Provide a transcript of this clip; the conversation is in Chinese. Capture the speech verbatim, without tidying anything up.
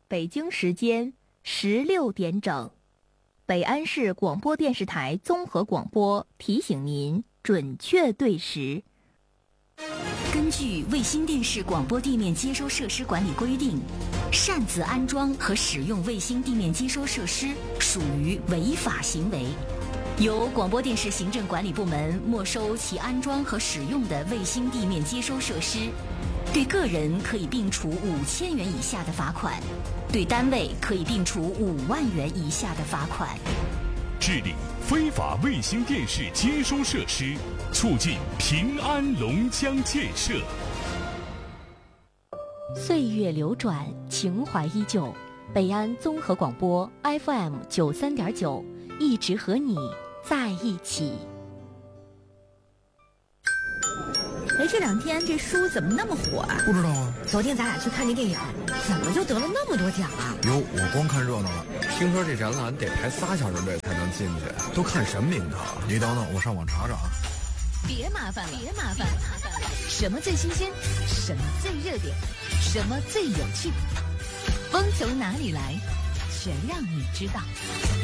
北京时间十六点整，北安市广播电视台综合广播提醒您准确对时。 根据卫星电视广播地面接收设施管理规定，擅自安装和使用卫星地面接收设施属于违法行为，由广播电视行政管理部门没收其安装和使用的卫星地面接收设施，对个人可以并处五千元以下的罚款，对单位可以并处五万元以下的罚款。 治理非法卫星电视接收设施，促进平安龙江建设。 岁月流转，情怀依旧。北安综合广播 F M 九三点九，一直和你在一起。 哎，这两天这书怎么那么火啊？ 不知道啊。 昨天咱俩去看那电影，怎么就得了那么多奖啊？ 哟，我光看热闹了。听说这展览得排仨小时队才能进去，都看什么名堂？你等等，我上网查查。 别麻烦了，别麻烦了，什么最新鲜？什么最热点？什么最有趣？风从哪里来？全让你知道。